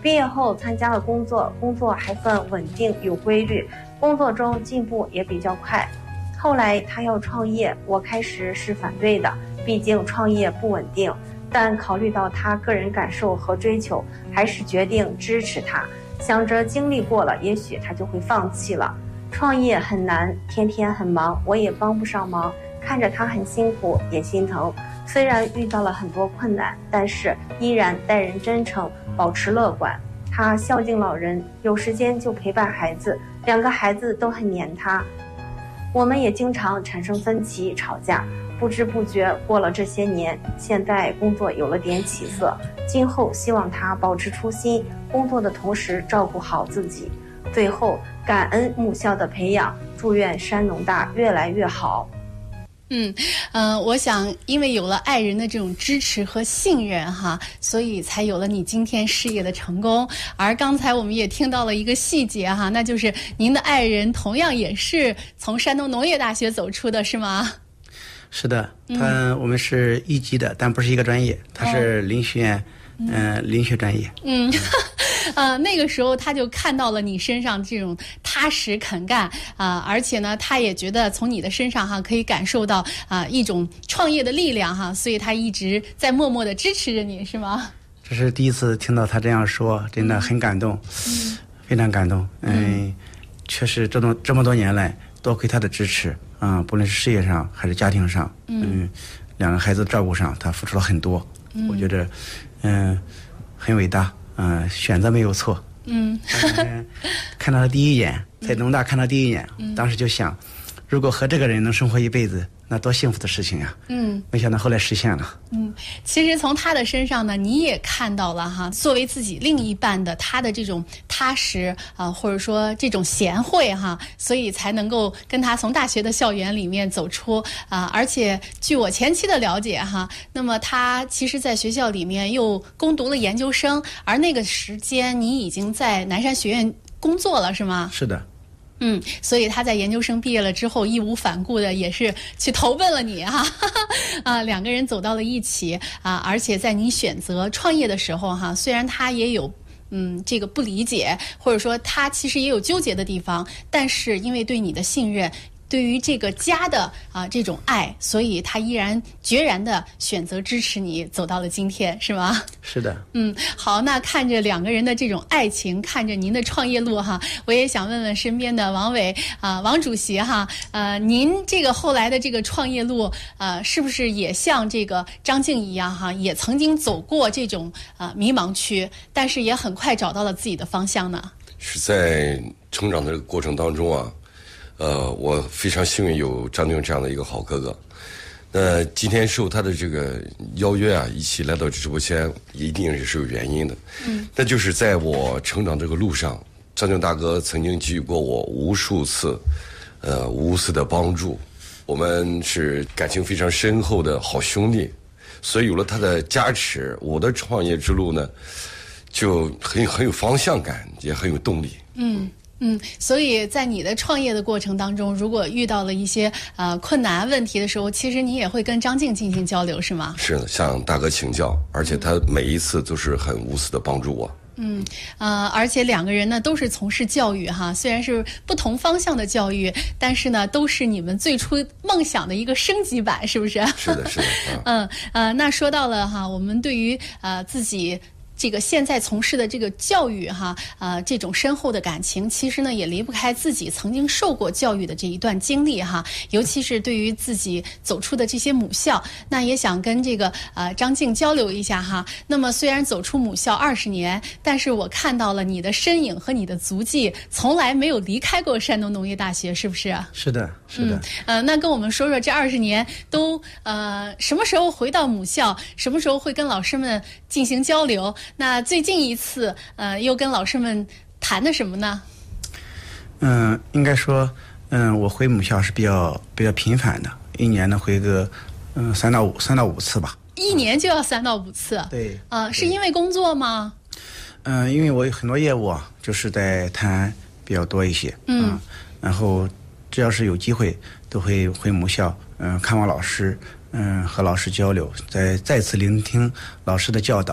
毕业后参加了工作还算稳定有规律，工作中进步也比较快。后来他要创业，我开始是反对的，毕竟创业不稳定，但考虑到他个人感受和追求，还是决定支持他，想着经历过了，也许他就会放弃了。创业很难，天天很忙，我也帮不上忙，看着他很辛苦也心疼。虽然遇到了很多困难，但是依然待人真诚，保持乐观。他孝敬老人，有时间就陪伴孩子，2个孩子都很黏他。我们也经常产生分歧吵架，不知不觉过了这些年，现在工作有了点起色，今后希望他保持初心，工作的同时照顾好自己。最后感恩母校的培养，祝愿山农大越来越好。 我想因为有了爱人的这种支持和信任哈，所以才有了你今天事业的成功。而刚才我们也听到了一个细节哈，那就是您的爱人同样也是从山东农业大学走出的，是吗？ 是的，我们是一级的，但不是一个专业，他是林学院，林学专业。 那个时候他就看到了你身上这种踏实肯干而且呢，他也觉得从你的身上哈可以感受到一种创业的力量哈，所以他一直在默默的支持着你，是吗？ 这是第一次听到他这样说，真的很感动，非常感动。确实这么多年来，多亏他的支持不论是事业上还是家庭上，2个孩子照顾上，他付出了很多。我觉得很伟大。选择没有错。看到他第一眼，在农大看到第一眼，当时就想，如果和这个人能生活一辈子，那多幸福的事情呀！没想到后来实现了。 其实从他的身上呢，你也看到了哈，作为自己另一半的他的这种踏实或者说这种贤惠哈，所以才能够跟他从大学的校园里面走出而且据我前期的了解哈，那么他其实在学校里面又攻读了研究生，而那个时间你已经在南山学院工作了，是吗？ 是的。 所以他在研究生毕业了之后，义无反顾的也是去投奔了你哈，2个人走到了一起而且在你选择创业的时候哈，虽然他也有这个不理解，或者说他其实也有纠结的地方，但是因为对你的信任，对于这个家的这种爱，所以他依然决然的选择支持你走到了今天，是吗？ 是的。 好，那看着2个人的这种爱情，看着您的创业路哈，我也想问问身边的王伟王主席哈，您这个后来的这个创业路是不是也像这个张静一样哈，也曾经走过这种迷茫区，但是也很快找到了自己的方向呢？ 是在成长的这个过程当中我非常幸运有张静这样的一个好哥哥。那今天受他的这个邀约一起来到直播间，一定是有原因的。那就是在我成长这个路上，张静大哥曾经给予过我无数次，无私的帮助。我们是感情非常深厚的好兄弟，所以有了他的加持，我的创业之路呢，就很有方向感，也很有动力。 所以在你的创业的过程当中，如果遇到了一些困难问题的时候，其实你也会跟张静进行交流，是吗？ 是的，向大哥请教，而且他每一次都是很无私的帮助我。 而且2个人呢都是从事教育哈，虽然是不同方向的教育，但是呢都是你们最初梦想的一个升级版，是不是？ 是的，是的。 那说到了哈，我们对于自己这个现在从事的这个教育哈，这种深厚的感情，其实呢也离不开自己曾经受过教育的这一段经历哈，尤其是对于自己走出的这些母校，那也想跟这个张静交流一下哈。那么虽然走出母校20年，但是我看到了你的身影和你的足迹，从来没有离开过山东农业大学，是不是？ 是的，是的。 那跟我们说说这20年都什么时候回到母校，什么时候会跟老师们进行交流？那最近一次又跟老师们谈的什么呢？ 应该说我回母校是比较频繁的，一年呢回个3到5次吧。 1年就要3到5次？ 对。 是因为工作吗？ 因为我有很多业务就是在谈比较多一些。然后只要是有机会都会回母校看望老师，和老师交流，再次聆听老师的教导，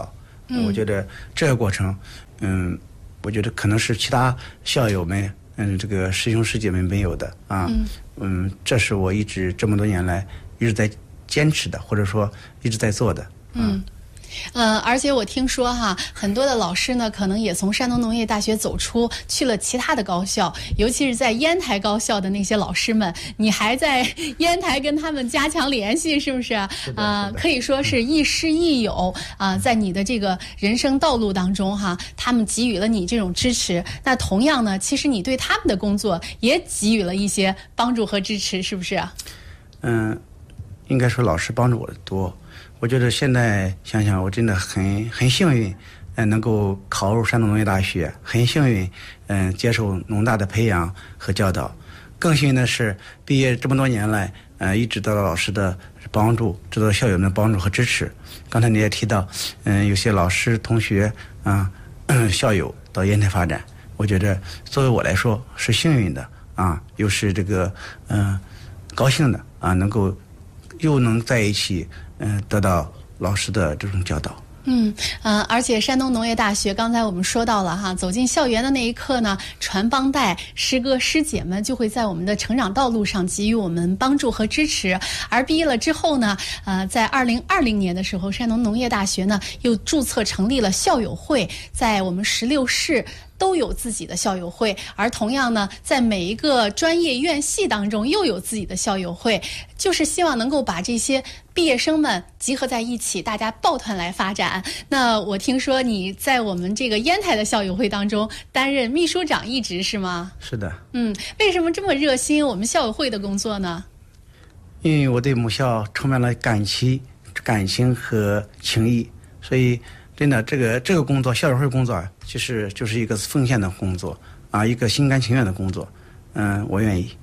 我觉得这个过程，我觉得可能是其他校友们，这个师兄师姐们没有的啊。这是我一直这么多年来一直在坚持的，或者说一直在做的。 而且我听说哈，很多的老师呢，可能也从山东农业大学走出，去了其他的高校，尤其是在烟台高校的那些老师们，你还在烟台跟他们加强联系，是不是？可以说是亦师亦友在你的这个人生道路当中哈，他们给予了你这种支持。那同样呢，其实你对他们的工作也给予了一些帮助和支持，是不是？ 应该说老师帮助我的多。我觉得现在想想，我真的很幸运，能够考入山东农业大学，很幸运，接受农大的培养和教导。更幸运的是，毕业这么多年来，一直得到老师的帮助，得到校友们的帮助和支持。刚才你也提到，有些老师、同学校友到烟台发展，我觉得作为我来说是幸运的又是这个高兴的又能在一起。得到老师的这种教导。 而且山东农业大学刚才我们说到了哈，走进校园的那一刻呢，传帮带师哥师姐们就会在我们的成长道路上给予我们帮助和支持。而毕业了之后呢，在2020年的时候，山东农业大学呢又注册成立了校友会，在我们16市都有自己的校友会，而同样呢，在每一个专业院系当中又有自己的校友会，就是希望能够把这些毕业生们集合在一起，大家抱团来发展。那我听说你在我们这个烟台的校友会当中担任秘书长一职是吗？ 是的。 为什么这么热心我们校友会的工作呢？ 因为我对母校充满了感情和情谊，所以真的这个工作，校友会工作其实就是一个奉献的工作一个心甘情愿的工作。我愿意。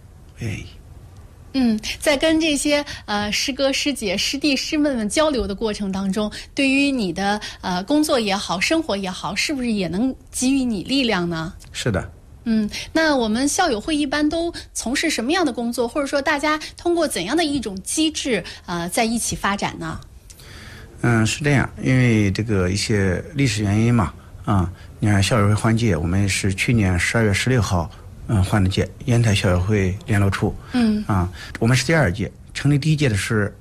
在跟这些师哥师姐师弟师妹们交流的过程当中，对于你的工作也好，生活也好，是不是也能给予你力量呢？ 是的。 那我们校友会一般都从事什么样的工作，或者说大家通过怎样的一种机制在一起发展呢？ 是这样，因为这个一些历史原因嘛你看校友会换届，我们是去年12月16号换的届，烟台校友会联络处。我们是第2届，成立第1届的是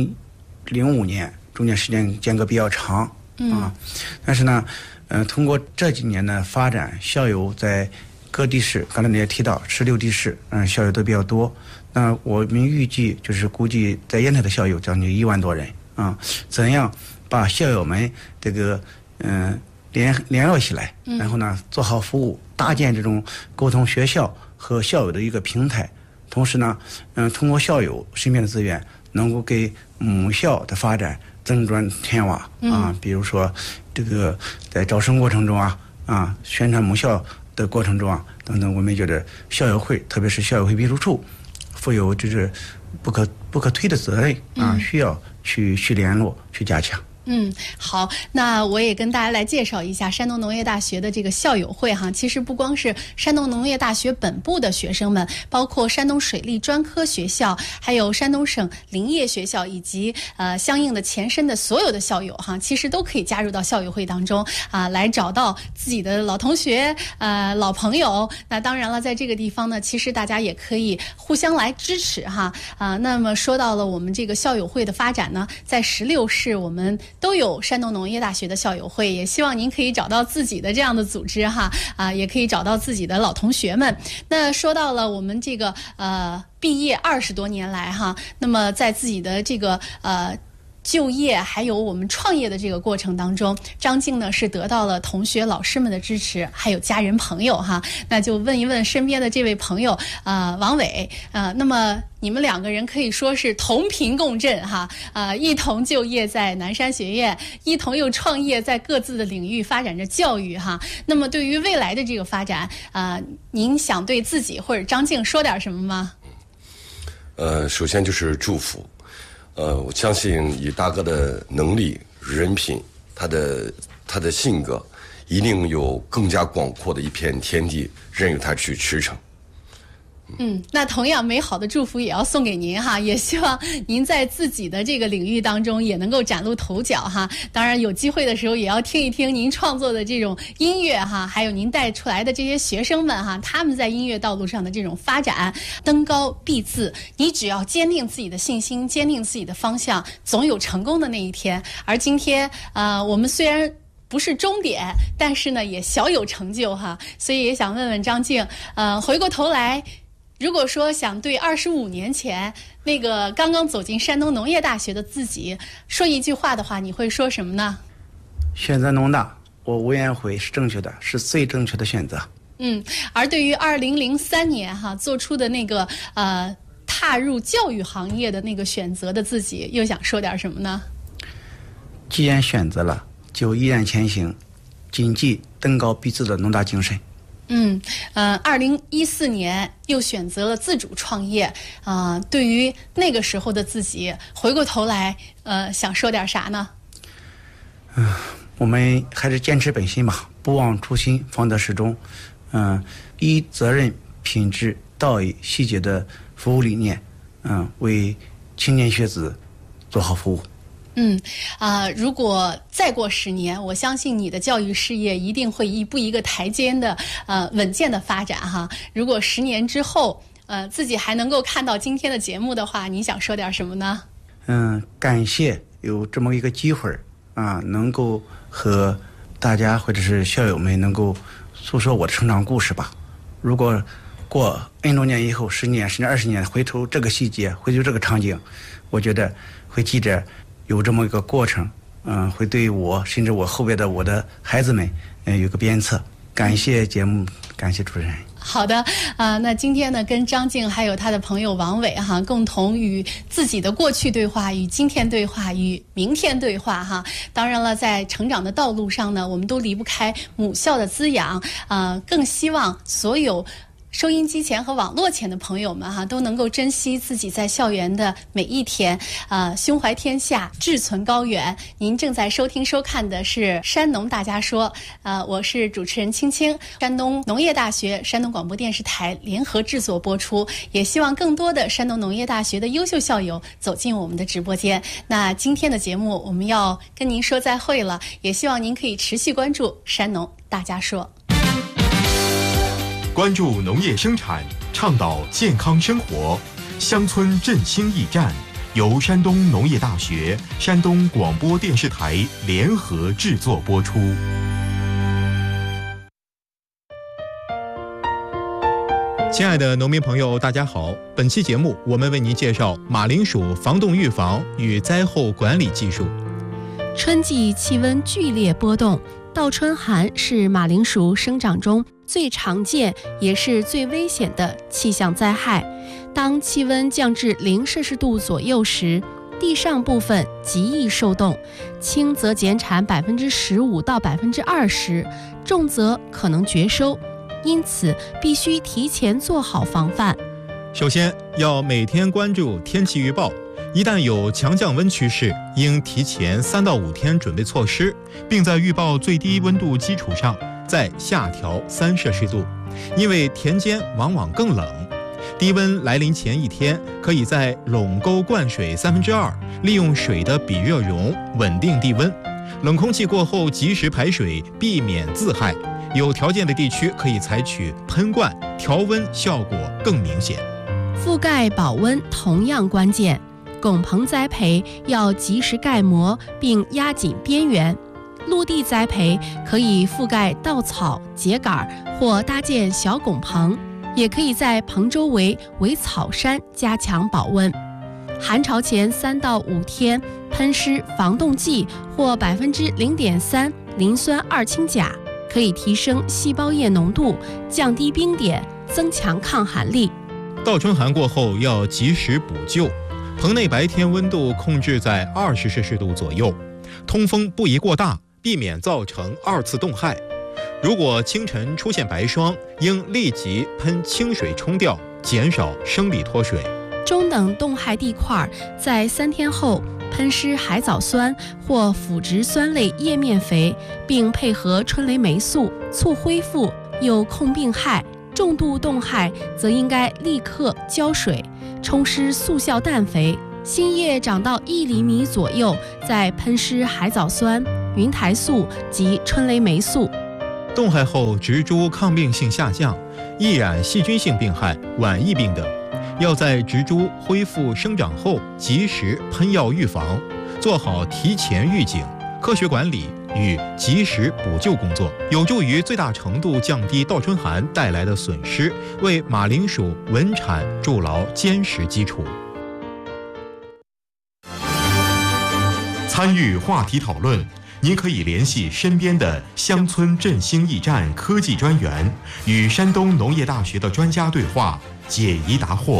2005年，中间时间间隔比较长但是呢，通过这几年的发展，校友在各地市，刚才你也提到16地市，校友都比较多。那我们预计就是估计在烟台的校友将近1万多人怎样把校友们这个联络起来，然后呢做好服务，搭建这种沟通学校和校友的一个平台，同时呢通过校友身边的资源，能够给母校的发展增砖添瓦比如说这个在招生过程中宣传母校的过程中等等，我们觉得校友会，特别是校友会秘书处，负有就是不可推的责任需要去联络，去加强。 好，那我也跟大家来介绍一下山东农业大学的这个校友会哈。其实不光是山东农业大学本部的学生们，包括山东水利专科学校，还有山东省林业学校以及相应的前身的所有的校友哈，其实都可以加入到校友会当中来找到自己的老同学老朋友。那当然了，在这个地方呢，其实大家也可以互相来支持哈那么说到了我们这个校友会的发展呢，在16市我们都有山东农业大学的校友会，也希望您可以找到自己的这样的组织哈也可以找到自己的老同学们。那说到了我们这个毕业20多年来哈，那么在自己的这个就业还有我们创业的这个过程当中，张静呢是得到了同学老师们的支持，还有家人朋友哈。那就问一问身边的这位朋友王伟那么你们2个人可以说是同频共振哈一同就业在南山学院，一同又创业在各自的领域发展着教育哈。那么对于未来的这个发展您想对自己或者张静说点什么吗？ 首先就是祝福。我相信以大哥的能力、人品，他的性格，一定有更加广阔的一片天地任由他去驰骋。 那同样美好的祝福也要送给您哈，也希望您在自己的这个领域当中也能够崭露头角哈。当然有机会的时候也要听一听您创作的这种音乐哈，还有您带出来的这些学生们哈，他们在音乐道路上的这种发展，登高必自。你只要坚定自己的信心，坚定自己的方向，总有成功的那一天。而今天我们虽然不是终点，但是呢也小有成就哈。所以也想问问张静，回过头来，如果说想对25年前那个刚刚走进山东农业大学的自己说一句话的话，你会说什么呢？ 选择农大，我无怨悔，是正确的，是最正确的选择。 而对于2003年哈做出的那个踏入教育行业的那个选择的自己，又想说点什么呢？ 既然选择了，就依然前行，谨记登高必自的农大精神。 2014年又选择了自主创业对于那个时候的自己，回过头来想说点啥呢？ 我们还是坚持本心吧，不忘初心，方得始终。依责任、品质、道义、细节的服务理念，为青年学子做好服务。 如果再过10年，我相信你的教育事业一定会一步一个台阶的稳健的发展哈。如果10年之后自己还能够看到今天的节目的话，你想说点什么呢？ 感谢有这么一个机会能够和大家或者是校友们能够诉说我的成长故事吧。如果过 N 多年以后，10年、20年，回头这个细节，回头这个场景，我觉得会记着有这么一个过程，会对我甚至我后边的我的孩子们，有个鞭策。感谢节目，感谢主持人。 好的，那今天呢，跟张静还有他的朋友王伟哈，共同与自己的过去对话，与今天对话，与明天对话哈。当然了，在成长的道路上呢，我们都离不开母校的滋养，更希望所有收音机前和网络前的朋友们哈，都能够珍惜自己在校园的每一天，胸怀天下，志存高远。您正在收听收看的是山农大家说，我是主持人青青，山东农业大学、山东广播电视台联合制作播出。也希望更多的山东农业大学的优秀校友走进我们的直播间。那今天的节目我们要跟您说再会了，也希望您可以持续关注山农大家说。 关注农业生产，倡导健康生活，乡村振兴驿站由山东农业大学、山东广播电视台联合制作播出。亲爱的农民朋友，大家好！本期节目我们为您介绍马铃薯防冻预防与灾后管理技术。 春季气温剧烈波动，倒春寒是马铃薯生长中最常见也是最危险的气象灾害。当气温降至0摄氏度左右时，地上部分极易受冻，轻则减产15%到20%，重则可能绝收，因此必须提前做好防范。 首先要每天关注天气预报，一旦有强降温趋势，应提前3到5天准备措施，并在预报最低温度基础上再下调3摄氏度，因为田间往往更冷。低温来临前1天，可以在垄沟灌水2/3，利用水的比热容稳定地温。冷空气过后及时排水，避免自害。有条件的地区可以采取喷灌，调温效果更明显。 覆盖保温同样关键，拱棚栽培要及时盖膜并压紧边缘。陆地栽培可以覆盖稻草、秸秆或搭建小拱棚，也可以在棚周围围草山加强保温。寒潮前3到5天喷施防冻剂或0.3%磷酸二氢钾，可以提升细胞液浓度，降低冰点，增强抗寒力。 倒春寒过后要及时补救，棚内白天温度控制在20摄氏度左右，通风不宜过大，避免造成2次冻害。如果清晨出现白霜，应立即喷清水冲掉，减少生理脱水。 中等冻害地块在3天后喷施海藻酸或腐殖酸类叶面肥，并配合春雷霉素，促恢复又控病害。 重度冻害则应该立刻浇水，冲施速效氮肥，新叶长到1厘米左右，再喷施海藻酸、云台素及春雷霉素。 冻害后植株抗病性下降，易染细菌性病害、晚疫病等，要在植株恢复生长后及时喷药预防，做好提前预警、科学管理与及时补救工作，有助于最大程度降低倒春寒带来的损失，为马铃薯稳产筑牢坚实基础。参与话题讨论，您可以联系身边的乡村振兴驿站科技专员，与山东农业大学的专家对话，解疑答惑。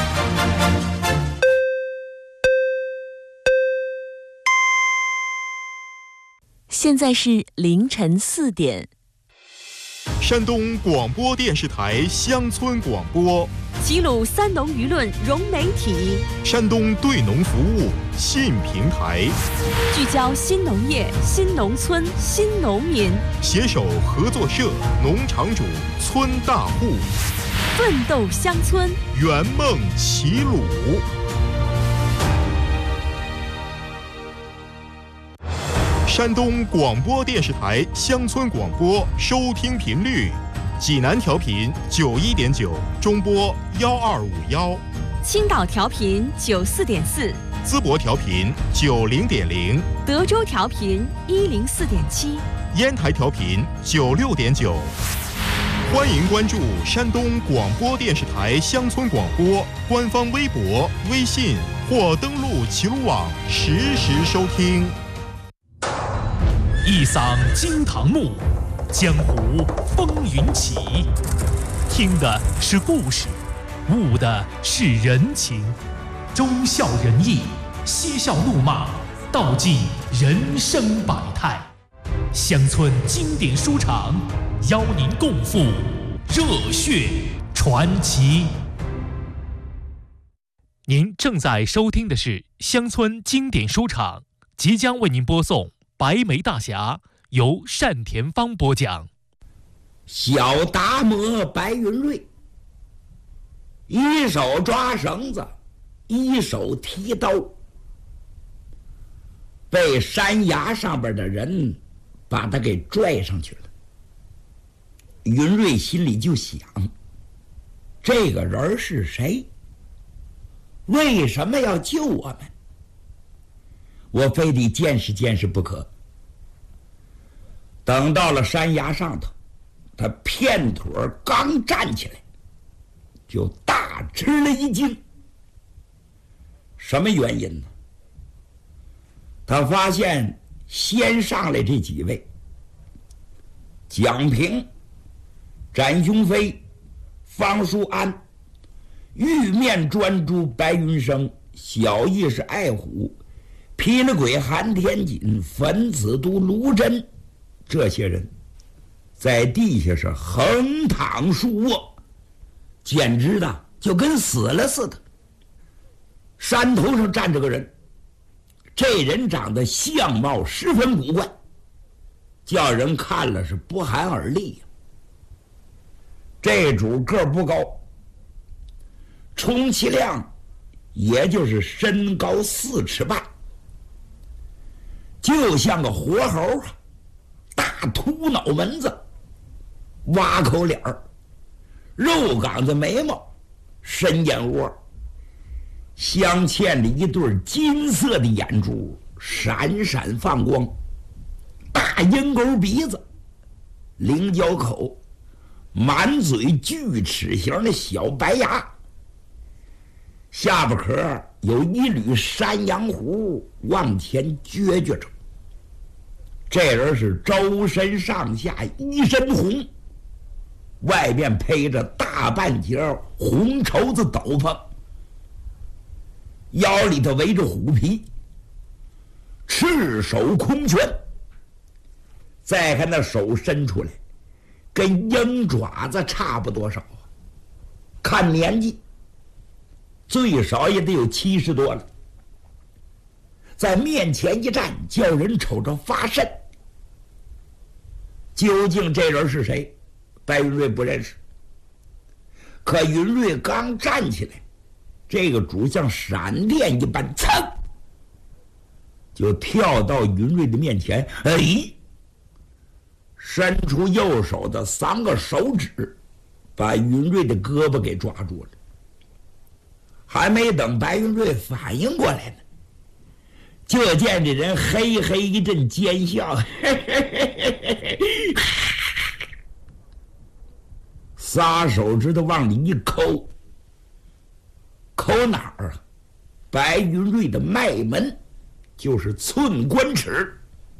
现在是凌晨4点。 山东广播电视台乡村广播， 齐鲁三农舆论融媒体， 山东对农服务信平台， 聚焦新农业、新农村、新农民， 携手合作社、农场主、村大户， 奋斗乡村， 圆梦齐鲁。山东广播电视台乡村广播收听频率：济南调频91.9，中波1251； 青岛调频94.4， 淄博调频90.0， 德州调频104.7， 烟台调频96.9。欢迎关注山东广播电视台乡村广播官方微博、微信，或登录齐鲁网实时收听。 一嗓惊堂木，江湖风云起。听的是故事，悟的是人情，忠孝仁义，嬉笑怒骂，道尽人生百态。乡村经典书场，邀您共赴热血传奇。您正在收听的是乡村经典书场，即将为您播送白眉大侠，由单田芳播讲。 小达摩白云瑞，一手抓绳子，一手提刀，被山崖上边的人把他给拽上去了。云瑞心里就想，这个人是谁？为什么要救我们？我非得见识见识不可。等到了山崖上头，他片腿刚站起来，就大吃了一惊。什么原因呢？他发现先上来这几位，蒋平、展雄飞、方书安、玉面专诸白云生、小义士爱虎、霹雳鬼韩天锦、粉子都卢真，这些人在地下是横躺竖卧，简直的就跟死了似的。山头上站着个人，这人长得相貌十分古怪，叫人看了是不寒而栗。这主个不高，充其量也就是身高4尺半，就像个活猴啊，大秃脑门子，挖口脸儿，肉岗子眉毛，深眼窝，镶嵌着一对金色的眼珠，闪闪放光，大鹰钩鼻子，菱角口，满嘴锯齿形的小白牙，下巴壳有一缕山羊胡往前撅撅着。这人是周身上下一身红，外面披着大半截红绸子斗篷，腰里头围着虎皮，赤手空拳。再看那手伸出来，跟鹰爪子差不多少啊！看年纪，最少也得有70多了。在面前一站，叫人瞅着发瘆。究竟这人是谁？白云瑞不认识， 可云瑞刚站起来，这个主像闪电一般，噌，就跳到云瑞的面前，伸出右手的3个手指，把云瑞的胳膊给抓住了。还没等白云瑞反应过来呢，就见这人嘿嘿一阵奸笑，仨手指头往里一抠，抠哪儿啊？白云瑞的脉门，就是寸关尺。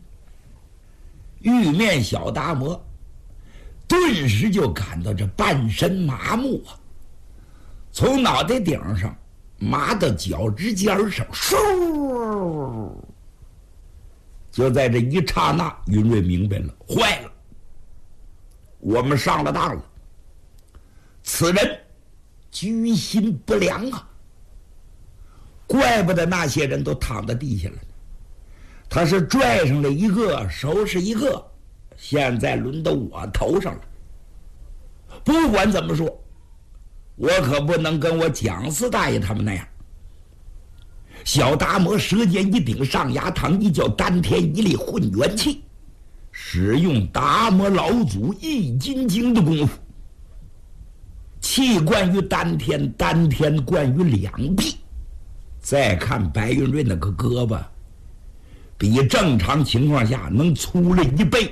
玉面小达摩顿时就感到这半身麻木啊，从脑袋顶上麻到脚趾尖上，嗖！就在这一刹那，云瑞明白了，坏了，我们上了当了。此人居心不良啊！怪不得那些人都躺在地下了，他是拽上了一个收拾一个，现在轮到我头上了。不管怎么说，我可不能跟我蒋四大爷他们那样。小达摩舌尖一顶，上牙膛一叫，丹田一力混元气，使用达摩老祖易筋经的功夫，气贯于丹田，丹田贯于两臂。再看白云瑞那个胳膊，比正常情况下能粗了1倍，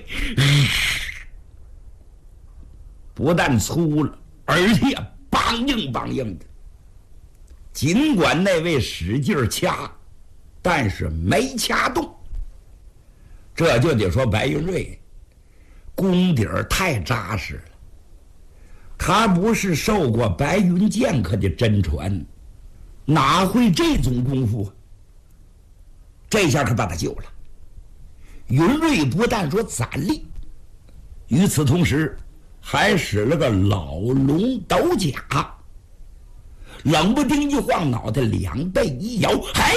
不但粗了，而且梆硬梆硬的。尽管那位使劲掐，但是没掐动。这就得说白云瑞功底儿太扎实了，他不是受过白云剑客的真传，哪会这种功夫？这下可把他救了。云瑞不但说攒力，与此同时还使了个老龙斗甲，冷不丁一晃脑袋，2背一摇，嘿，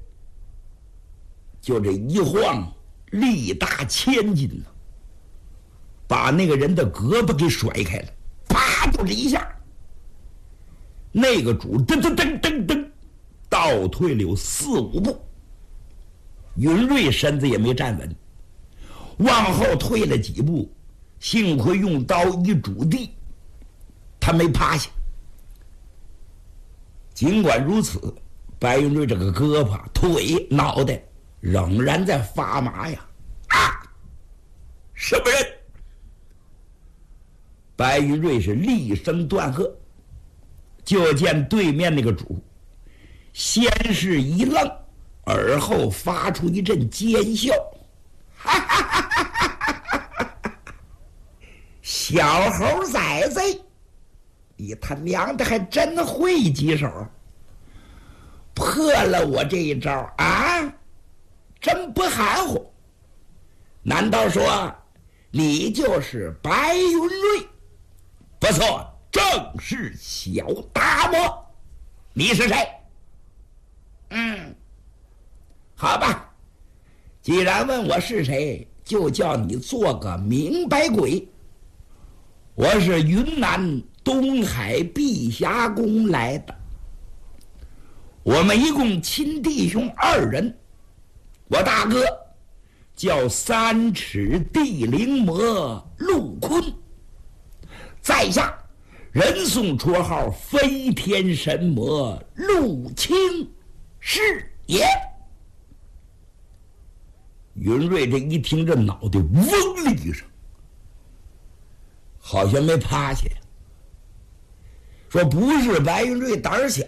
就这一晃，力大千斤呢，把那个人的胳膊给甩开了，啪，就这一下，那个主噔噔噔噔噔倒退了有4、5步，云瑞身子也没站稳，往后退了几步，幸亏用刀一拄地，他没趴下。尽管如此，白云瑞这个胳膊、腿、脑袋仍然在发麻呀！啊！什么人？白云瑞是厉声断喝，就见对面那个主先是一愣，而后发出一阵奸笑，哈哈哈哈哈哈！小猴崽子，你他娘的还真会几手，破了我这一招啊！真不含糊。难道说你就是白云瑞？不错，正是小达摩。你是谁？好吧，既然问我是谁，就叫你做个明白鬼。我是云南东海碧霞宫来的，我们一共亲弟兄2人，我大哥叫3尺地灵魔陆坤，在下人送绰号飞天神魔陆清是也。云瑞这一听，这脑袋嗡了一声，好像没趴下。说不是白云瑞胆儿小，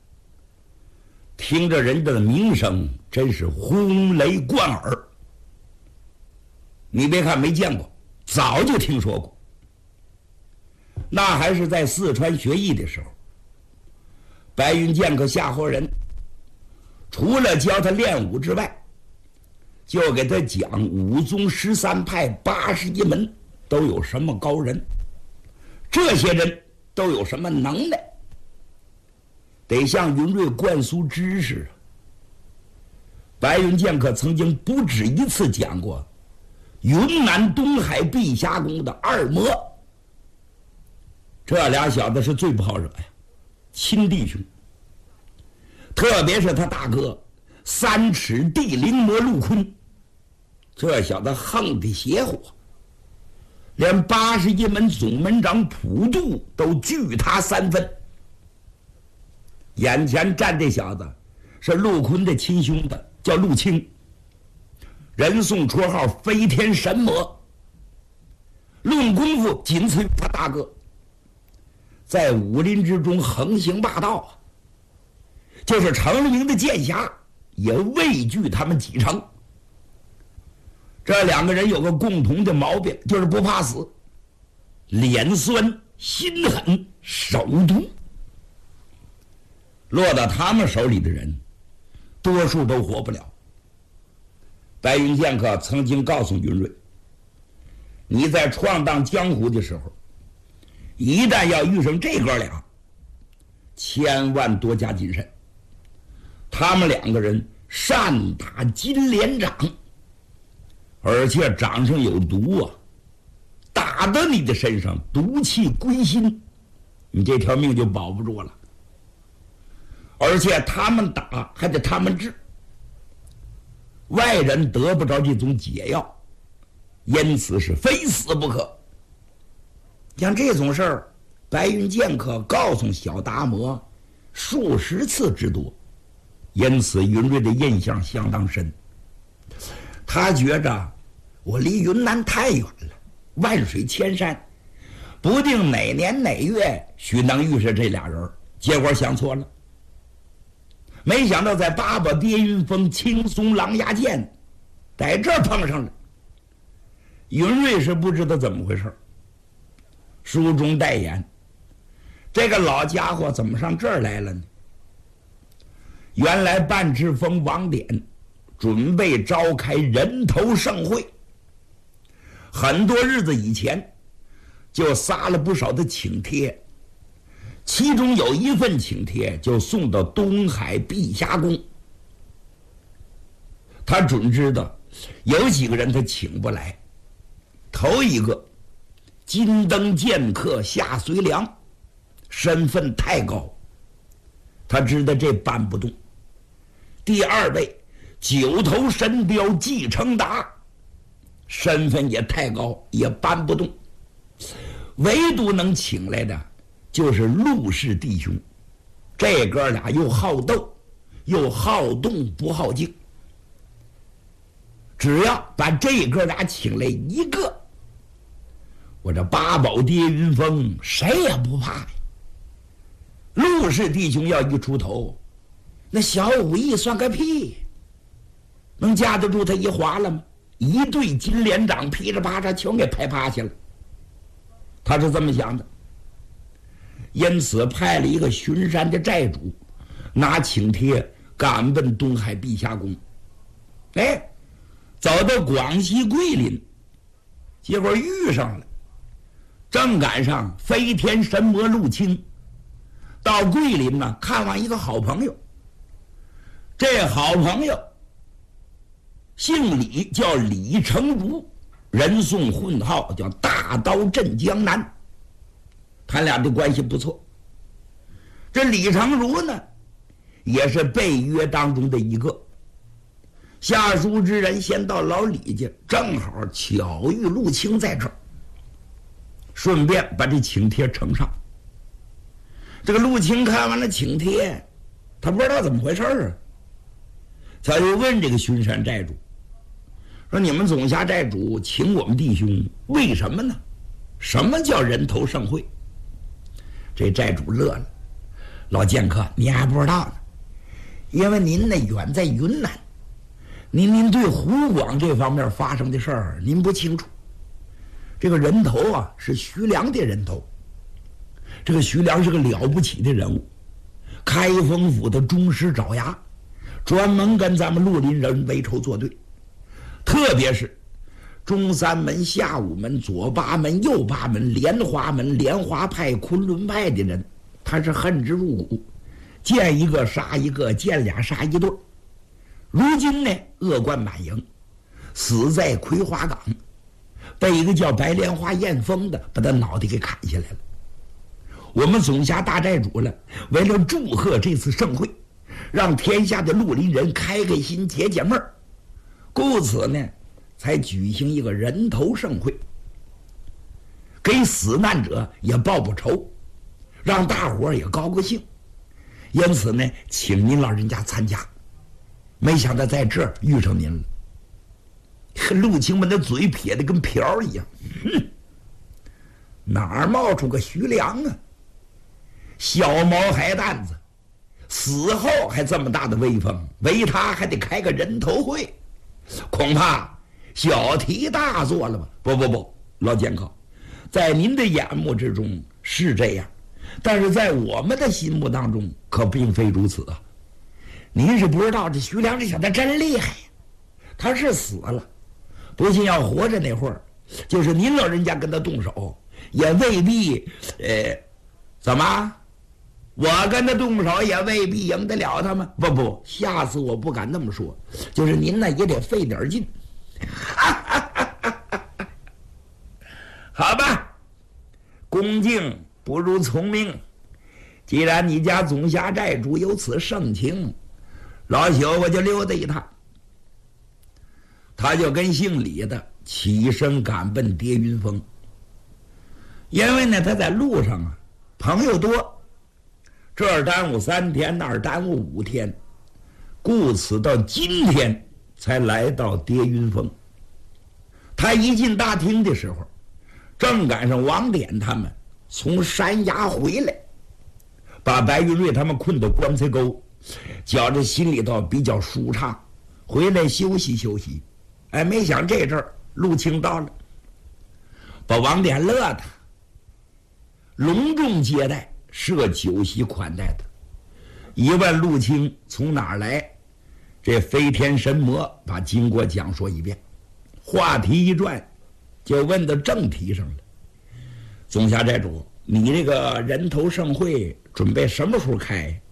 听着人家的名声真是轰雷贯耳。你别看没见过，早就听说过。那还是在四川学艺的时候，白云剑客夏活人除了教他练武之外，就给他讲5宗13派81门都有什么高人，这些人都有什么能耐，得向云瑞灌输知识。白云剑客曾经不止一次讲过云南东海碧霞宫的2魔， 这俩小子是最不好惹呀，亲弟兄。特别是他大哥3尺地灵魔陆坤，这小子横的邪乎，连81门总门长普渡都惧他3分。眼前站这小子是陆坤的亲兄弟，叫陆清，人送绰号飞天神魔，论功夫仅次于他大哥，在武林之中横行霸道啊，就是成了名的剑侠也畏惧他们几成。这2个人有个共同的毛病，就是不怕死，脸酸心狠手毒。落到他们手里的人多数都活不了。白云剑客曾经告诉云瑞，你在闯荡江湖的时候，一旦要遇上这哥俩，千万多加谨慎。他们2个人善打金莲掌，而且掌上有毒啊，打到你的身上毒气归心，你这条命就保不住了。而且他们打还得他们治，外人得不着这种解药，因此是非死不可。像这种事儿，白云剑客告诉小达摩数十次之多，因此云瑞的印象相当深。他觉着我离云南太远了，万水千山，不定哪年哪月许能遇上这俩人，结果想错了。没想到在八宝跌云峰青松狼牙涧，在这儿碰上了。云瑞是不知道怎么回事，书中代言，这个老家伙怎么上这儿来了呢？原来半赤峰王典准备召开人头盛会，很多日子以前就撒了不少的请帖，其中有一份请帖就送到东海碧霞宫。他准知道有几个人他请不来，头一个金灯剑客夏随良，身份太高，他知道这搬不动。第2位9头神雕季承达，身份也太高，也搬不动。唯独能请来的就是陆氏弟兄，这哥俩又好斗又好动不好静，只要把这哥俩请来一个，我这八宝跌云峰谁也不怕呀。陆氏弟兄要一出头，那小武艺算个屁，能架得住他一划了吗？一对金莲掌噼里啪嚓全给拍趴下了。他是这么想的，因此派了一个巡山的寨主拿请帖赶奔东海碧霞宫。走到广西桂林，结果遇上了，正赶上飞天神魔陆清到桂林呢，看望一个好朋友。这好朋友姓李，叫李成儒，人送混号叫大刀镇江南。他俩的关系不错。这李成儒呢，也是被约当中的一个。下书之人先到老李家，正好巧遇陆清在这儿，顺便把这请帖呈上。这个陆清看完了请帖，他不知道怎么回事啊，他就问这个巡山寨主说：“你们总辖寨主请我们弟兄，为什么呢？什么叫人头盛会？”这寨主乐了：“老剑客，你还不知道呢，因为您那远在云南，您对湖广这方面发生的事儿您不清楚。这个人头啊，是徐良的人头。这个徐良是个了不起的人物，开封府的宗师爪牙，专门跟咱们绿林人为仇作对。特别是中山门、下午门、左八门、右八门、莲花门、莲花派、昆仑派的人，他是恨之入骨，见一个杀一个，见俩杀一对。如今呢，恶贯满盈，死在葵花岗，被一个叫白莲花燕峰的把他脑袋给砍下来了。 我们总辖大寨主了，为了祝贺这次盛会，让天下的绿林人开开心解解闷儿，故此呢，才举行一个人头盛会，给死难者也报报仇，让大伙儿也高高兴。因此呢，请您老人家参加。没想到在这儿遇上您了。陆青们的嘴撇得跟瓢一样，哪儿冒出个徐良啊？小毛孩蛋子，死后还这么大的威风，为他还得开个人头会，恐怕小题大做了吧？不，老监考，在您的眼目之中是这样，但是在我们的心目当中可并非如此啊。您是不知道，这徐良这小子真厉害呀，他是死了，不信要活着那会儿，就是您老人家跟他动手，也未必，怎么？我跟他动手也未必赢得了他们。不，下次我不敢那么说，就是您呢也得费点劲。好吧，恭敬不如从命。既然你家总辖寨主有此盛情，老朽我就溜达一趟。他就跟姓李的起身赶奔叠云峰，因为呢他在路上啊朋友多，这儿耽误3天，那儿耽误5天，故此到今天才来到叠云峰。他一进大厅的时候，正赶上王典他们从山崖回来，把白云瑞他们困到棺材沟，觉着心里头比较舒畅，回来休息休息。没想这阵儿陆青到了，把王典乐的，隆重接待，设酒席款待他。一问陆青从哪儿来，这飞天神魔把经过讲说一遍，话题一转，就问到正题上了。总辖寨主，你这个人头盛会准备什么时候开？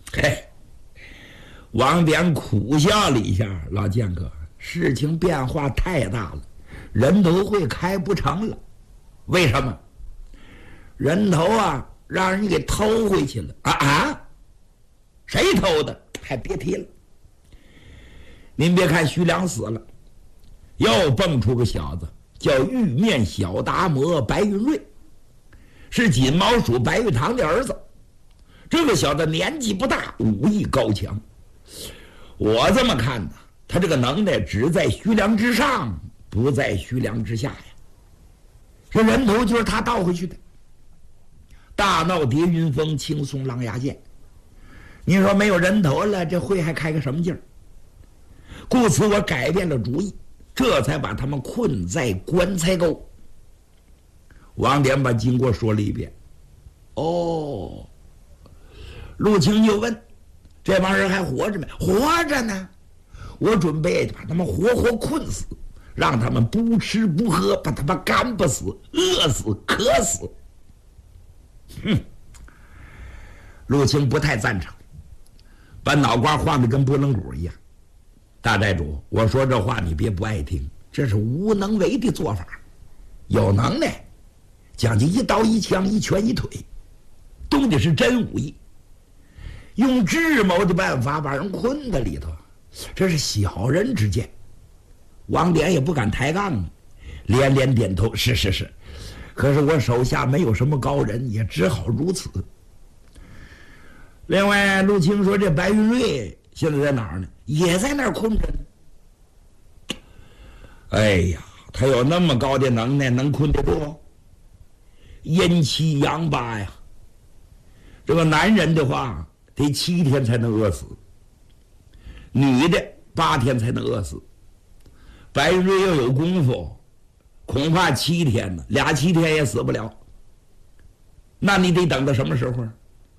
王典苦笑了一下，老剑客，事情变化太大了，人头会开不成了。为什么？人头啊让人给偷回去了。谁偷的？还别提了。您别看徐良死了，又蹦出个小子叫玉面小达摩白云瑞，是锦毛鼠白玉堂的儿子。这个小子年纪不大，武艺高强。我这么看呢，他这个能耐只在徐良之上，不在徐良之下呀。这人头就是他盗回去的。大闹叠云峰，轻松狼牙剑。你说没有人头了，这会还开个什么劲儿？故此我改变了主意，这才把他们困在棺材沟。王典把经过说了一遍。陆青就问，这帮人还活着没？活着呢，我准备把他们活活困死，让他们不吃不喝，把他们干不死，饿死，渴死。陆青不太赞成，把脑瓜晃得跟拨浪鼓一样。大寨主，我说这话你别不爱听，这是无能为的做法。有能耐讲究一刀一枪一拳一腿，动的是真武艺，用智谋的办法把人困在里头，这是小人之见。王典也不敢抬杠，连连点头，是。可是我手下没有什么高人，也只好如此。另外，陆青说这白云瑞现在在哪儿呢？也在那儿困着呢。哎呀，他有那么高的能耐，能困得住？阴7阳8呀。这个男人的话得7天才能饿死，女的8天才能饿死。白云瑞要有功夫，恐怕7天呢，2、7天也死不了。那你得等到什么时候？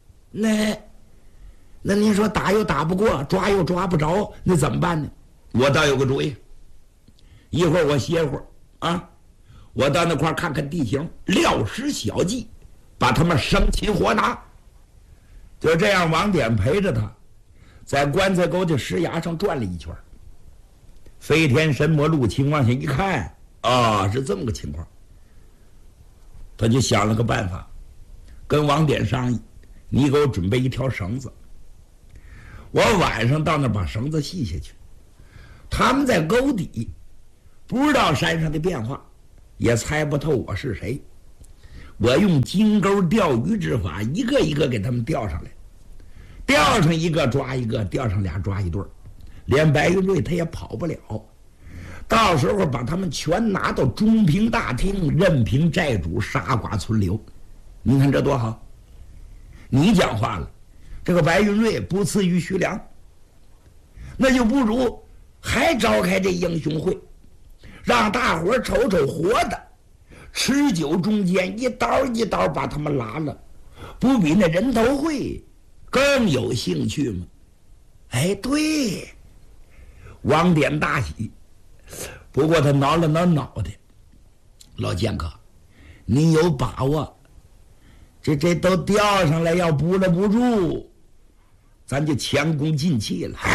那您说打又打不过，抓又抓不着，那怎么办呢？我倒有个主意，一会儿我歇会儿啊，我到那块看看地形，料施小计，把他们生擒活拿。就这样，王典陪着他，在棺材沟的石崖上转了一圈。飞天神魔陆青往下一看，是这么个情况。他就想了个办法， 跟王典商议，你给我准备一条绳子，我晚上到那儿把绳子系下去。他们在沟底，不知道山上的变化，也猜不透我是谁。我用金钩钓鱼之法，一个一个给他们钓上来，钓上一个抓一个，钓上俩抓一对儿，连白云瑞他也跑不了。到时候把他们全拿到中平大厅，任凭债主杀剐存留。你看这多好！你讲话了，这个白云瑞不次于徐良，那就不如还召开这英雄会，让大伙瞅瞅活的，持久中间一刀一刀把他们拉了，不比那人头会更有兴趣吗？哎，对，王典大喜。不过他挠了挠脑袋，老剑客，你有把握？这都钓上来，要捕了不住，咱就前功尽弃了。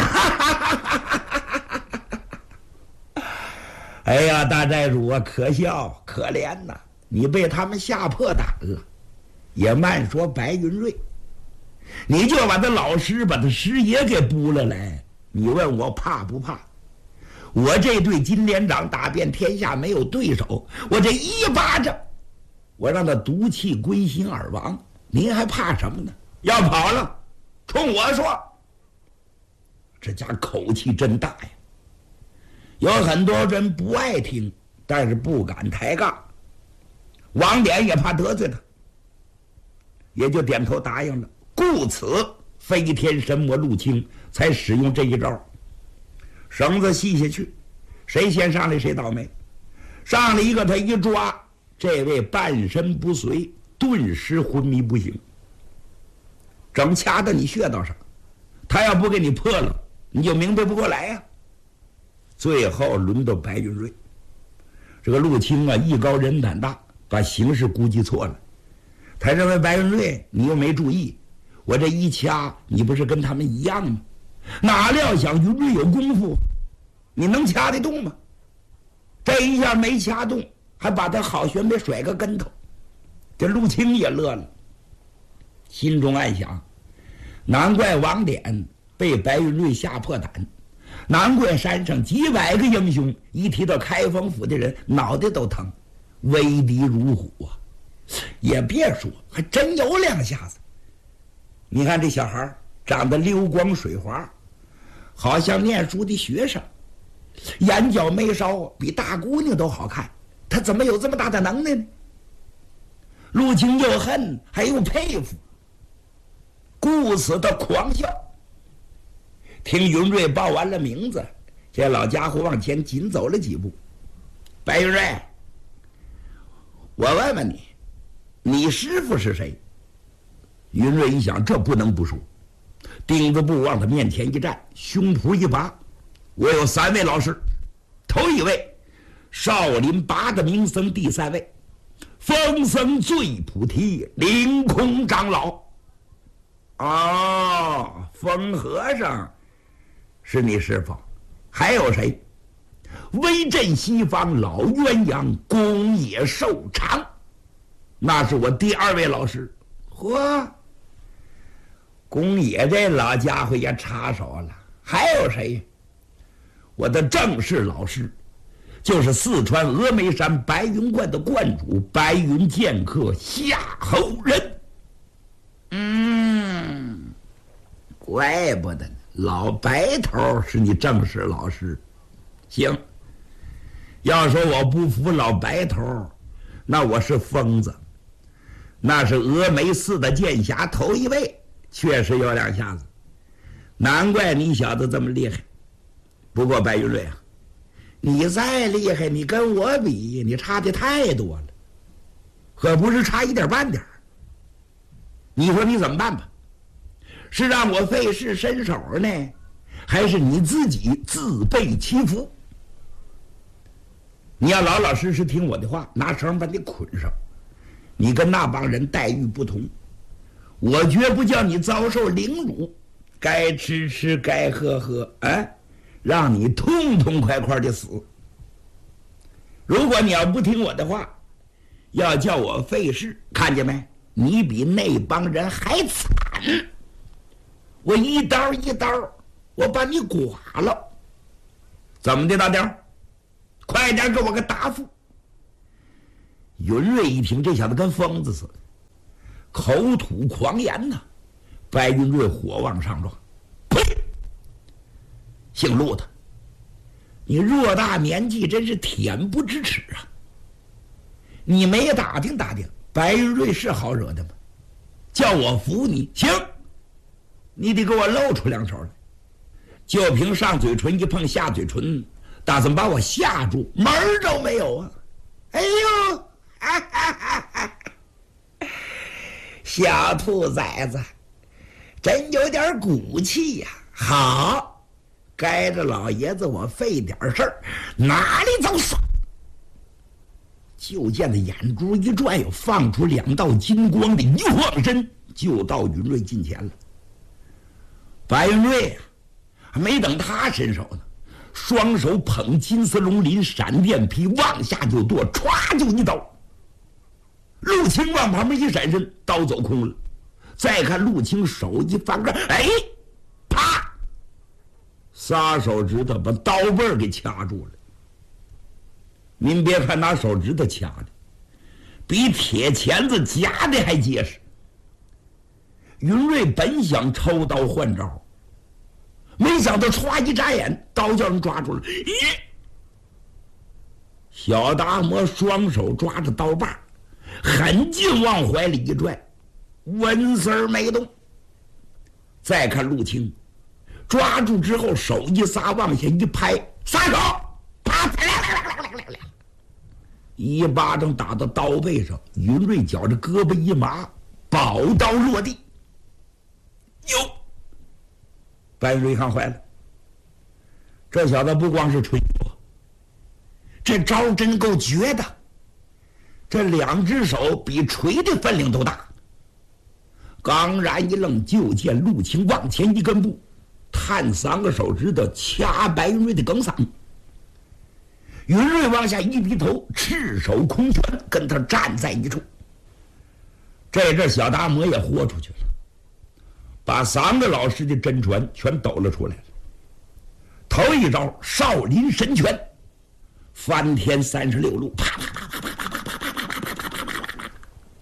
哎呀，大寨主啊，可笑可怜呐！你被他们吓破胆了，也慢说白云瑞，你就把他老师把他师爷给捕了来，你问我怕不怕？我这对金连长打遍天下没有对手，我这一巴掌，我让他毒气归心而亡，您还怕什么呢？要跑了，冲我说。这家口气真大呀！有很多人不爱听，但是不敢抬杠。王典也怕得罪他，也就点头答应了。故此，飞天神魔陆青才使用这一招。绳子系下去，谁先上来谁倒霉。上来一个他一抓，这位半身不遂，顿时昏迷不醒，整掐到你穴道上。他要不给你破了，你就明白不过来呀。最后轮到白云瑞，这个陆青啊，艺高人胆大，把形势估计错了。他认为白云瑞你又没注意，我这一掐，你不是跟他们一样吗？哪料想云瑞有功夫，你能掐得动吗？这一下没掐动，还把他好悬别甩个跟头。这陆青也乐了，心中暗想，难怪王典被白云瑞吓破胆，难怪山上几百个英雄一提到开封府的人脑袋都疼，威敌如虎啊！也别说，还真有两下子。你看这小孩长得溜光水滑，好像念书的学生，眼角眉梢比大姑娘都好看，他怎么有这么大的能耐呢？陆青又恨还又佩服，故此的狂笑。听云瑞报完了名字，这老家伙往前紧走了几步。白云瑞，我问问你，你师傅是谁？云瑞一想，这不能不说，钉子步往他面前一站，胸脯一拔，我有3位老师，头一位少林8的名僧，第3位风僧醉菩提凌空长老。哦，风和尚是你师傅，还有谁？威震西方老鸳鸯宫野寿长，那是我第2位老师。嚯，宫野这老家伙也插手了。还有谁？我的正式老师就是四川峨眉山白云观的观主白云剑客夏侯仁。怪不得老白头是你正式老师。行，要说我不服老白头，那我是疯子。那是峨眉寺的剑侠头一位，确实有两下子，难怪你小子这么厉害。不过白云瑞啊，你再厉害，你跟我比，你差的太多了，可不是差一点半点。你说你怎么办吧？是让我费事伸手呢，还是你自己自备其服？你要老老实实听我的话，拿绳把你捆上。你跟那帮人待遇不同，我绝不叫你遭受凌辱，该吃吃，该喝喝，让你痛痛快快的死。如果你要不听我的话，要叫我费事，看见没？ 你比那帮人还惨，我一刀一刀，我把你剐了。怎么的，大丁？快点给我个答复！云瑞一听，这小子跟疯子似的，口吐狂言呐。白云瑞火往上撞，呸！姓陆的，你偌大年纪，真是恬不知耻啊！你没打听打听，白云瑞是好惹的吗？叫我服你，行，你得给我露出两手来。就凭上嘴唇一碰下嘴唇，打算把我吓住，门儿都没有啊！哎呦，哈哈哈哈，小兔崽子，真有点骨气呀！好，该着老爷子我费点事儿，哪里走手？就见他眼珠一转，又放出两道金光的，一晃身就到云瑞近前了。白云瑞啊，还没等他伸手呢，双手捧金丝龙鳞闪电劈，往下就剁，歘就一刀。陆青往旁边一闪身，刀走空了。再看陆青手一翻个，哎，啪，仨手指头把刀背儿给掐住了。您别看拿手指头掐的，比铁钳子夹的还结实。云瑞本想抽刀换招，没想到歘一眨眼，刀叫人抓住了。咦，小达摩双手抓着刀把，狠劲往怀里一拽，纹丝儿没动。再看陆青，抓住之后手一撒，往下一拍，撒手，啪，一巴掌打到刀背上，云瑞觉着胳膊一麻，宝刀落地。哟，白云瑞看坏了，这小子不光是吹牛，这招真够绝的，这两只手比锤的分量都大。刚然一愣，就见陆青往前一根步，探三个手指头掐白云瑞的梗嗓。云瑞往下一低头，赤手空拳跟他站在一处。这阵小达摩也豁出去了，把三个老师的真传全抖了出来了。头一招少林神拳，翻天36路，啪啪啪啪啪啪啪啪啪啪啪啪啪，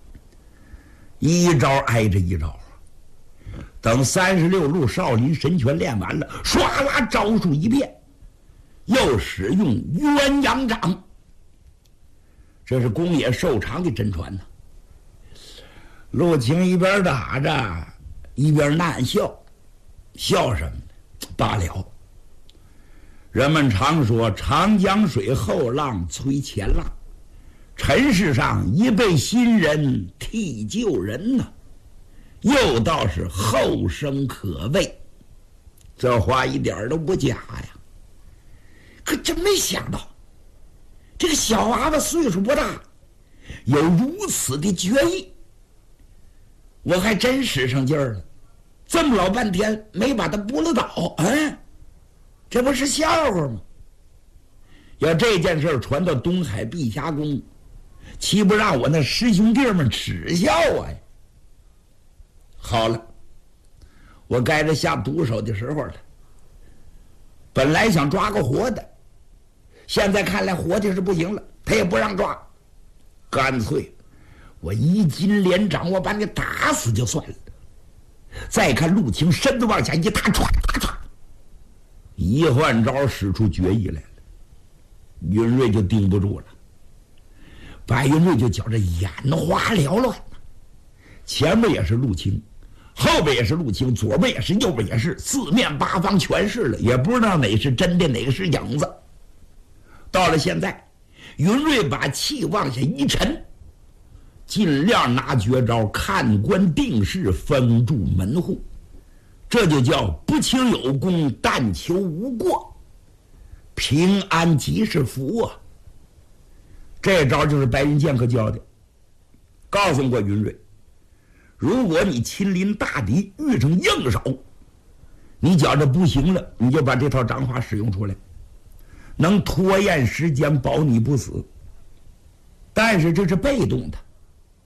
一招挨着一招。等36路少林神拳练完了，唰啦招数一变，又使用鸳鸯掌，这是宫野寿长的真传呢。陆青一边打着一边难笑，笑什么呢？罢了。人们常说长江水后浪催前浪，尘世上一辈新人替旧人呢，又倒是后生可畏，这话一点都不假呀。可真没想到，这个小娃娃岁数不大，有如此的决意，我还真使上劲儿了，这么老半天没把他扑了倒，这不是笑话吗？要这件事传到东海碧霞宫，岂不让我那师兄弟们耻笑啊？好了，我该着下毒手的时候了。本来想抓个活的，现在看来活的是不行了，他也不让抓，干脆我一金连掌，我把你打死就算了。再看陆青身子往下一踏，唰唰唰，一换招使出绝艺来了，云瑞就盯不住了。白云瑞就觉着眼花缭乱，前面也是陆青，后边也是陆青，左边也是，右边也是，四面八方全是了，也不知道哪是真的，哪个是影子。到了现在，云瑞把气往下一沉，尽量拿绝招看官定势，封住门户，这就叫不求有功，但求无过，平安即是福啊！这招就是白云剑客教的，告诉过云瑞，如果你亲临大敌，遇上硬手，你觉着不行了，你就把这套掌法使用出来，能拖延时间，保你不死。但是这是被动的，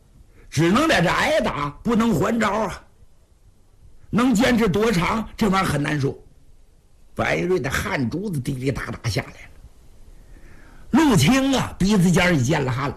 只能在这挨打，不能还招啊。能坚持多长，这玩意儿很难说。白云瑞的汗珠子滴滴答答下来了。陆青啊，鼻子尖也见了汗了。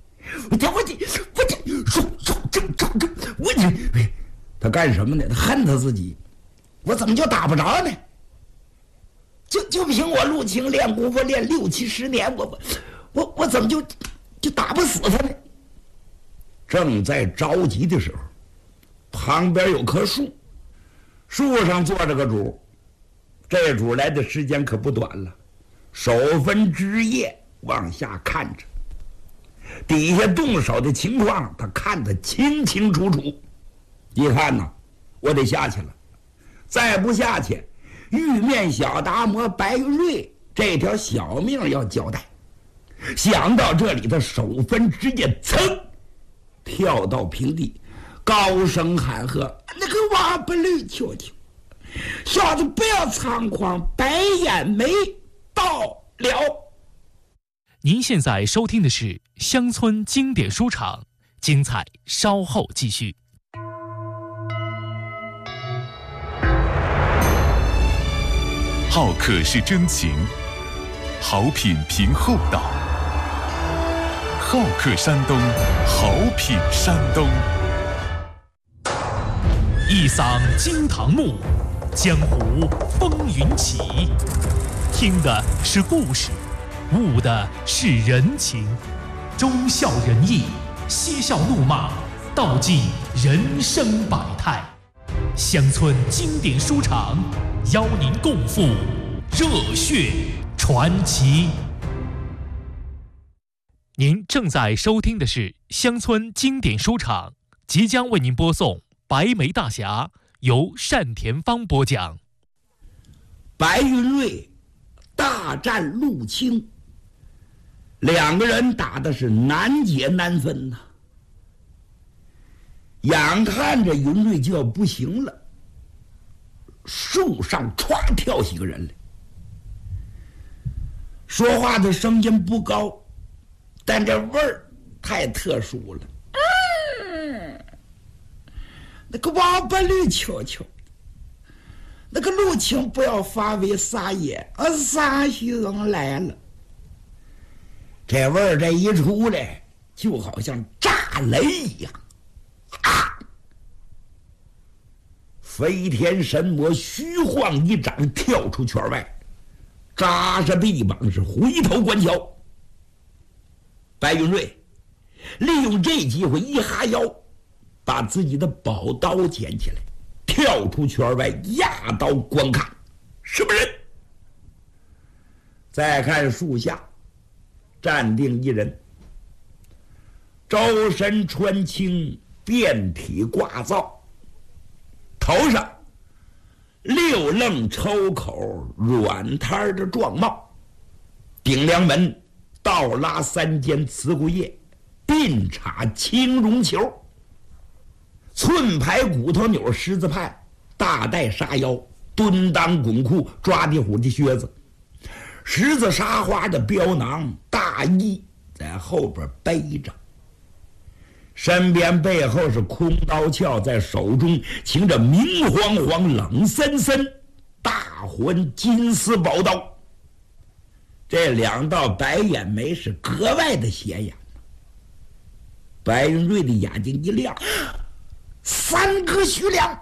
他干什么呢？他恨他自己，我怎么就打不着呢？就凭我陆青练功夫练6、7、10年，我怎么就打不死他呢？正在着急的时候，旁边有棵树，树上坐着个主，这主来的时间可不短了，手分枝叶往下看着，底下动手的情况他看得清清楚楚。一看呢，我得下去了，再不下去，玉面小达摩白云瑞这条小命要交代。想到这里，他手分枝叶，噌跳到平地，高声喊喝：“那个瓦不绿球球，小子不要猖狂，白眼眉到了。” 您现在收听的是乡村经典书场，精彩稍后继续。 好客是真情，好品凭厚道。好客山东，好品山东。 一嗓惊堂木，江湖风云起。听的是故事，悟的是人情，忠孝仁义，嬉笑怒骂，道尽人生百态。乡村经典书场邀您共赴热血传奇。您正在收听的是乡村经典书场，即将为您播送《白眉大侠》，由单田芳播讲。 白云瑞大战陆青，两个人打的是难解难分呐。眼看着云瑞就要不行了，树上歘跳起个人来，说话的声音不高，但这味儿太特殊了。那个王八绿球球，那个陆青不要发为撒野，撒兄来了。这味儿这一出来，就好像炸雷一样。飞天神魔虚晃一掌，跳出圈外，扎着臂膀是回头观瞧。白云瑞利用这机会一哈腰，把自己的宝刀捡起来，跳出圈外，压刀观看什么人。再看树下站定一人，周身穿青，遍体挂皂，头上六愣抽口软摊的状帽，顶梁门倒拉3间瓷骨叶，鬓插青绒球，寸排骨头钮狮子派，大带沙腰，蹲裆滚裤，抓地虎的靴子，十字沙花的标囊，大衣在后边背着，身边背后是空刀鞘，在手中擎着明晃晃冷森森大环金丝宝刀。这两道白眼眉是格外的显眼。白云瑞的眼睛一亮，3个徐良。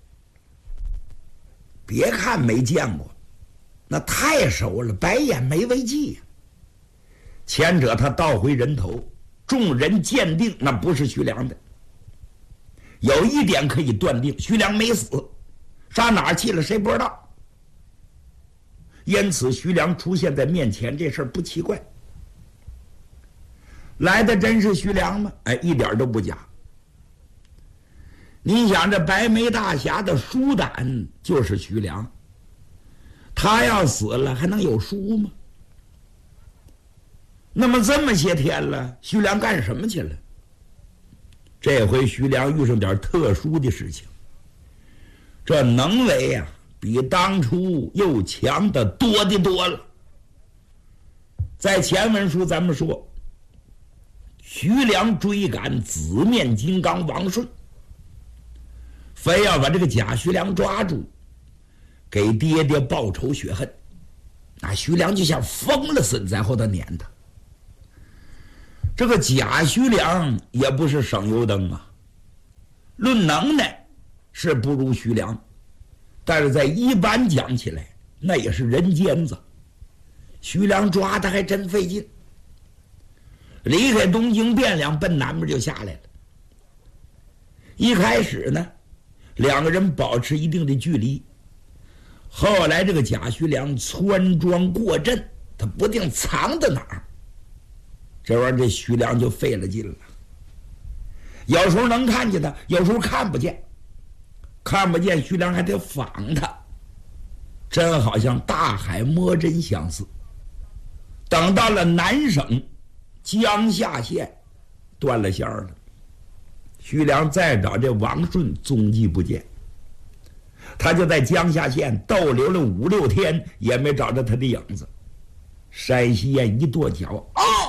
别看没见过，那太熟了，白眼眉为记呀。前者他盗回人头，众人鉴定那不是徐良的。有一点可以断定，徐良没死，上哪儿去了谁不知道。因此徐良出现在面前这事儿不奇怪。来的真是徐良吗？一点都不假。你想这白眉大侠的书胆就是徐良，他要死了还能有书吗？那么这么些天了，徐良干什么去了？这回徐良遇上点特殊的事情，这能为呀，比当初又强得多的多了。在前文书咱们说， 徐良追赶紫面金刚王顺，非要把这个贾徐良抓住，给爹爹报仇雪恨。那徐良就像疯了似的在后头撵他。这个贾徐良也不是省油灯啊，论能耐是不如徐良，但是在一般讲起来，那也是人尖子。徐良抓他还真费劲。离开东京汴梁，奔南边就下来了。一开始呢，两个人保持一定的距离。后来这个贾徐良穿庄过阵，他不定藏在哪儿。这玩意儿这徐良就费了劲了。有时候能看见他，有时候看不见。看不见徐良还得仿他，真好像大海摸针相似。等到了南省江夏县，断了线了。徐良再找这王顺踪迹不见，他就在江夏县逗留了5、6天，也没找着他的影子。山西燕一跺脚，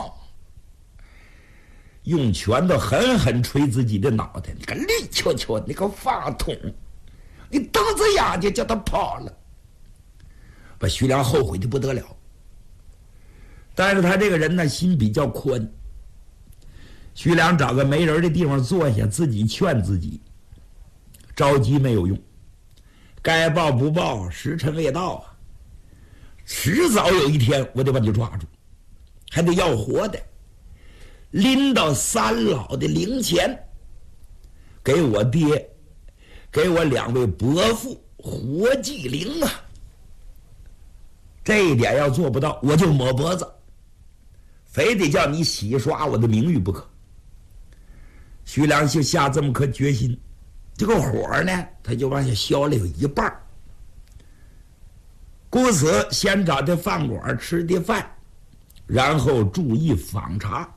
用拳头狠狠捶自己的脑袋，你个绿球球，你个发桶，你瞪着眼睛叫他跑了，把徐良后悔的不得了。但是他这个人呢，心比较宽。徐良找个没人的地方坐下，自己劝自己，着急没有用，该报不报，时辰未到啊，迟早有一天我得把你抓住，还得要活的，拎到三老的灵前，给我爹，给我2位伯父活祭灵啊。这一点要做不到，我就抹脖子，非得叫你洗刷我的名誉不可。徐良就下这么颗决心，这个火呢，他就往下消了有一半。故此先找这饭馆吃的饭，然后注意访查。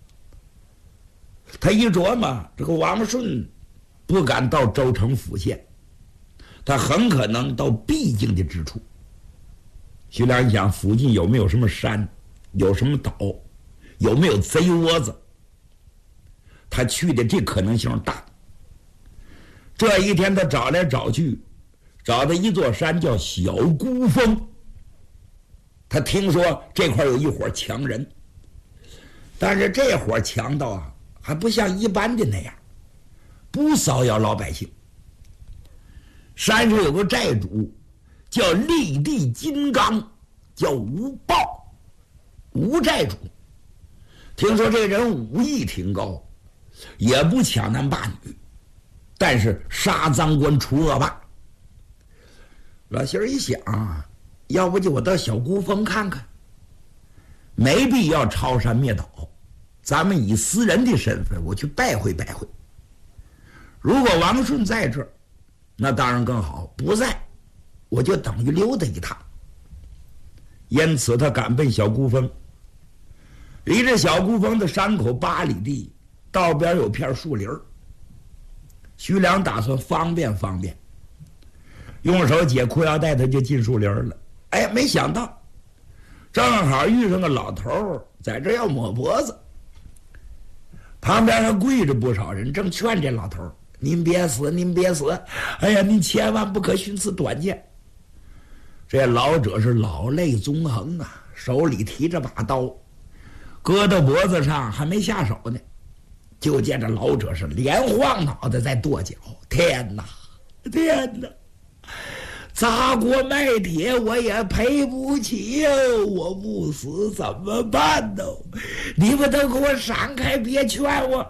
他一琢磨，这个王顺不敢到州城府县，他很可能到僻静的之处。徐良想，附近有没有什么山，有什么岛，有没有贼窝子，他去的这可能性大。这一天他找来找去，找到一座山叫小孤峰。他听说这块有一伙强人，但是这伙强盗啊，还不像一般的那样，不骚扰老百姓。山上有个寨主叫立地金刚，叫吴豹，吴寨主。听说这人武艺挺高，也不抢男霸女，但是杀赃官除恶霸。老心儿一想，要不就我到小孤峰看看，没必要抄山灭岛，咱们以私人的身份我去拜会拜会。如果王顺在这儿，那当然更好，不在我就等于溜达一趟。因此他赶奔小孤峰。离这小孤峰的山口8里地，道边有片树林。徐良打算方便方便，用手解裤腰带，他就进树林了。哎，没想到正好遇上个老头在这要抹脖子，旁边还跪着不少人，正劝这老头，您别死，您别死，哎呀，您千万不可寻此短见。这老者是老泪纵横啊，手里提着把刀，搁到脖子上还没下手呢，就见这老者是连晃脑袋在跺脚。天哪，天哪，砸锅卖铁我也赔不起呀，我不死怎么办呢？你们都给我闪开，别劝我。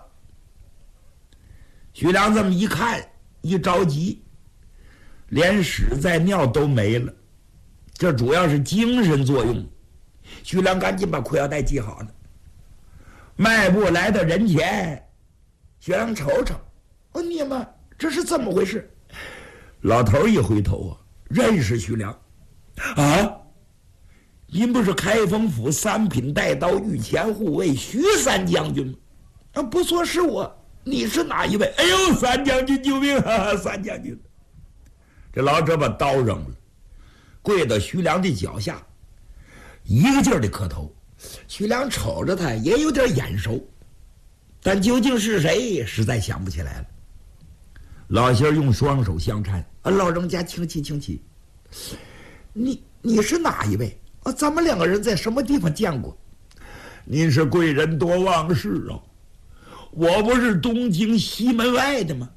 徐良这么一看，一着急，连屎在尿都没了，这主要是精神作用。徐良赶紧把裤腰带系好了，迈步来到人前。徐良瞅瞅，你们这是怎么回事？老头一回头啊，认识徐良。啊，您不是开封府3品带刀御前护卫徐三将军吗？啊，不错，是我。你是哪一位？哎呦，三将军救命啊！三将军。这老者把刀扔了，跪到徐良的脚下，一个劲儿的磕头。徐良瞅着他也有点眼熟， 但究竟是谁，实在想不起来了。老仙儿用双手相搀，老人家请起。你是哪一位？咱们两个人在什么地方见过？您是贵人多忘事啊！我不是东京西门外的吗？